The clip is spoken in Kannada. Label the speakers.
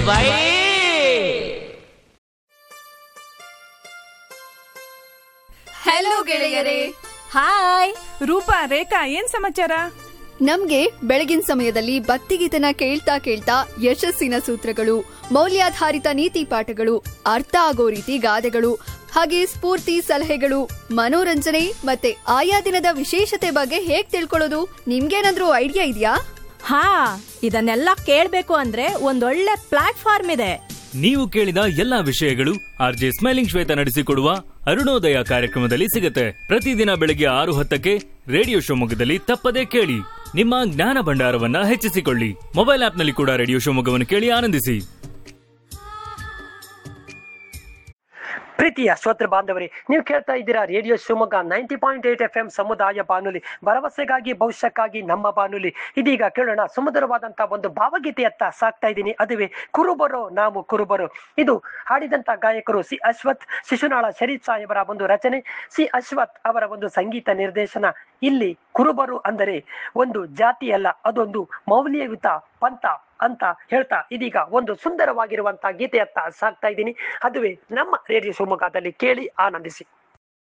Speaker 1: ಬೈ.
Speaker 2: ಹಲೋ ಗೆಳೆಯರೇ.
Speaker 3: ಹಾಯ್ ರೂಪಾ, ರೇಖಾ, ಏನ್ ಸಮಾಚಾರ?
Speaker 2: ನಮ್ಗೆ ಬೆಳಗಿನ ಸಮಯದಲ್ಲಿ ಭಕ್ತಿಗೀತನ ಕೇಳ್ತಾ ಕೇಳ್ತಾ ಯಶಸ್ಸಿನ ಸೂತ್ರಗಳು, ಮೌಲ್ಯಾಧಾರಿತ ನೀತಿ ಪಾಠಗಳು, ಅರ್ಥ ಆಗೋ ರೀತಿ ಗಾದೆಗಳು, ಹಾಗೆ ಸ್ಫೂರ್ತಿ ಸಲಹೆಗಳು, ಮನೋರಂಜನೆ ಮತ್ತೆ ಆಯಾ ದಿನದ ವಿಶೇಷತೆ ಬಗ್ಗೆ ಹೇಗ್ ತಿಳ್ಕೊಳ್ಳೋದು? ನಿಮ್ಗೇನಾದ್ರೂ ಐಡಿಯಾ ಇದೆಯಾ?
Speaker 3: ಹಾ, ಇದನ್ನೆಲ್ಲ ಕೇಳ್ಬೇಕು ಅಂದ್ರೆ ಒಂದೊಳ್ಳೆ ಪ್ಲಾಟ್ಫಾರ್ಮ್ ಇದೆ.
Speaker 4: ನೀವು ಕೇಳಿದ ಎಲ್ಲಾ ವಿಷಯಗಳು ಆರ್ಜೆ ಸ್ಮೈಲಿಂಗ್ ಶ್ವೇತ ನಡೆಸಿಕೊಡುವ ಅರುಣೋದಯ ಕಾರ್ಯಕ್ರಮದಲ್ಲಿ ಸಿಗುತ್ತೆ. ಪ್ರತಿದಿನ ಬೆಳಗ್ಗೆ 6:10 ರೇಡಿಯೋ ಶಿವಮೊಗ್ಗದಲ್ಲಿ ತಪ್ಪದೇ ಕೇಳಿ. ನಿಮ್ಮ ಜ್ಞಾನ ಭಂಡಾರವನ್ನ ಹೆಚ್ಚಿಸಿಕೊಳ್ಳಿ. ಮೊಬೈಲ್ ಆಪ್ನಲ್ಲಿ ಕೂಡ ರೇಡಿಯೋ ಶಿವಮೊಗ್ಗವನ್ನು ಕೇಳಿ ಆನಂದಿಸಿ.
Speaker 5: ಪ್ರೀತಿಯ ಶ್ರೋತೃ ಬಾಂಧವರೇ, ನೀವು ಕೇಳ್ತಾ ಇದ್ದೀರಾ ರೇಡಿಯೋ ಶಿವಮೊಗ್ಗ 90.8 FM ಸಮುದಾಯ ಬಾನುಲಿ, ಭರವಸೆಗಾಗಿ ಭವಿಷ್ಯಕ್ಕಾಗಿ ನಮ್ಮ ಬಾನುಲಿ. ಇದೀಗ ಕೇಳೋಣ ಸುಮಧುರವಾದಂತಹ ಒಂದು ಭಾವಗೀತೆಯತ್ತ ಸಾಕ್ತಾ ಇದ್ದೀನಿ. ಅದುವೇ ಕುರುಬರೋ ನಾವು ಕುರುಬರೋ. ಇದು ಹಾಡಿದಂತ ಗಾಯಕರು ಸಿ ಅಶ್ವಥ್, ಶಿಶುನಾಳ ಶರೀಫ್ ಸಾಹೇಬರ ಒಂದು ರಚನೆ, ಸಿ ಅಶ್ವಥ್ ಅವರ ಒಂದು ಸಂಗೀತ ನಿರ್ದೇಶನ. ಇಲ್ಲಿ ಕುರುಬರು ಅಂದರೆ ಒಂದು ಜಾತಿ ಅಲ್ಲ, ಅದೊಂದು ಮೌಲ್ಯಯುತ ಪಂಥ ಅಂತ ಹೇಳ್ತಾ ಇದೀಗ ಒಂದು ಸುಂದರವಾಗಿರುವಂತಹ ಗೀತೆಯತ್ತ ಸಾಕ್ತಾ ಇದ್ದೀನಿ. ಅದುವೇ ನಮ್ಮ ರೇಡಿಯೋ ಶಿವಮೊಗ್ಗದಲ್ಲಿ ಕೇಳಿ ಆನಂದಿಸಿ.